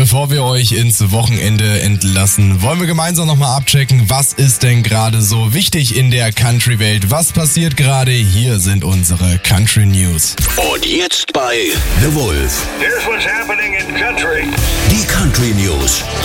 bevor wir euch ins Wochenende entlassen, wollen wir gemeinsam nochmal abchecken, was ist denn gerade so wichtig in der Country-Welt? Was passiert gerade? Hier sind unsere Country News. Und jetzt bei The Wolf Here's what's happening in country. die Country News.